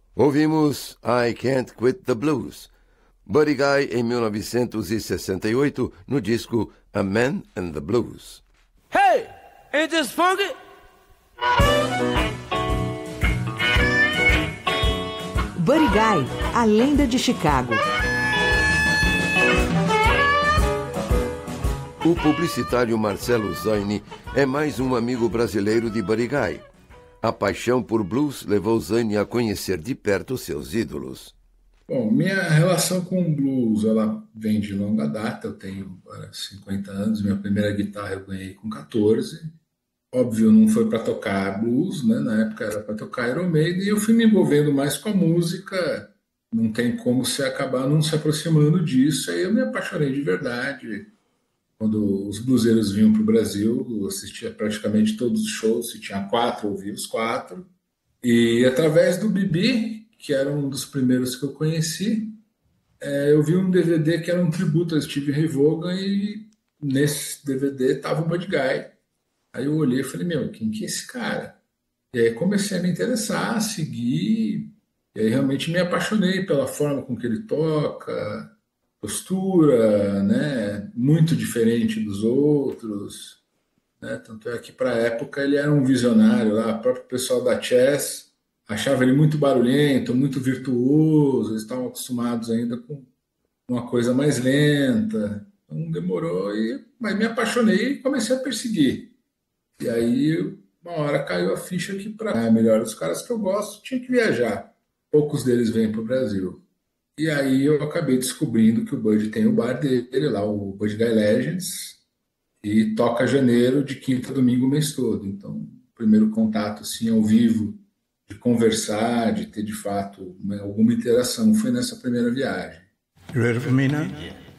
Ouvimos I Can't Quit the Blues, Buddy Guy em 1968, no disco A Man and the Blues. Hey, ain't this funky? Buddy Guy, a lenda de Chicago. O publicitário Marcelo Zaini é mais um amigo brasileiro de Buddy Guy. A paixão por blues levou Zaini a conhecer de perto seus ídolos. Bom, minha relação com o blues, ela vem de longa data. Eu tenho 50 anos, minha primeira guitarra eu ganhei com 14. Óbvio, não foi para tocar blues, né? Na época era para tocar Iron Maiden, e eu fui me envolvendo mais com a música. Não tem como você acabar não se aproximando disso. Aí eu me apaixonei de verdade. Quando os bluseiros vinham para o Brasil, eu assistia praticamente todos os shows. Se tinha 4, eu ouvia os 4. E através do Bibi, que era um dos primeiros que eu conheci, eu vi um DVD que era um tributo a Steve Ray Vaughan, e nesse DVD estava o Buddy Guy. Aí eu olhei e falei, meu, quem que é esse cara? E aí comecei a me interessar, a seguir, e aí realmente me apaixonei pela forma com que ele toca, postura, né, muito diferente dos outros, né? Tanto é que para a época ele era um visionário lá, o próprio pessoal da Chess achava ele muito barulhento, muito virtuoso, eles estavam acostumados ainda com uma coisa mais lenta, então demorou, mas me apaixonei e comecei a perseguir. E aí, uma hora caiu a ficha que para melhor os caras que eu gosto, tinha que viajar. Poucos deles vêm para o Brasil. E aí eu acabei descobrindo que o Bud tem o bar dele lá, o Buddy Guy Legends, e toca janeiro de quinta a domingo o mês todo. Então, o primeiro contato assim ao vivo, de conversar, de ter de fato alguma interação, foi nessa primeira viagem. You ready for me now?